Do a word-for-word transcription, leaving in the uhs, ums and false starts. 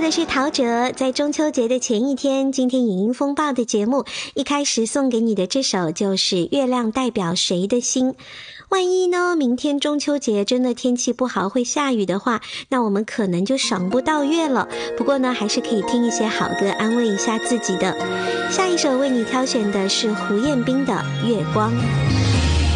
的是陶喆，在中秋节的前一天，今天影音风暴的节目一开始送给你的这首就是《月亮代表谁的心》。万一呢，明天中秋节真的天气不好会下雨的话，那我们可能就赏不到月了。不过呢，还是可以听一些好歌安慰一下自己的。下一首为你挑选的是胡彦斌的《月光》。